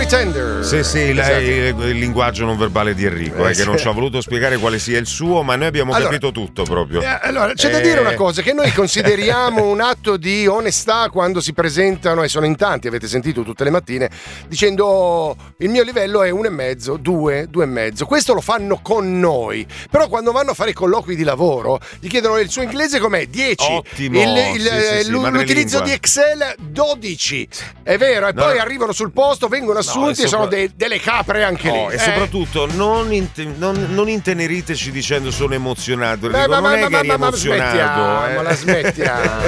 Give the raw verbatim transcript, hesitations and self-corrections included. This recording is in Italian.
Pretender. Sì, sì, lei, esatto. Il linguaggio non verbale di Enrico, eh, eh, sì. che non ci ha voluto spiegare quale sia il suo, ma noi abbiamo allora, capito tutto proprio. Eh, allora, c'è eh... da dire una cosa, che noi consideriamo un atto di onestà quando si presentano, e sono in tanti, avete sentito tutte le mattine, dicendo oh, il mio livello è uno e mezzo, due, due e mezzo. Questo lo fanno con noi, però quando vanno a fare i colloqui di lavoro gli chiedono il suo inglese com'è? dieci. Ottimo. Il, il, sì, sì, sì, l'utilizzo di Excel dodici. È vero, e no, poi no. arrivano sul posto, vengono assunti no, e, sopra... e sono de- delle capre anche oh, lì. E eh? soprattutto non, inte- non, non inteneriteci dicendo sono emozionato. Ma, Dico, ma, non ma, è ma, che eri ma, ma emozionato. smettiamo, eh. la smettiamo.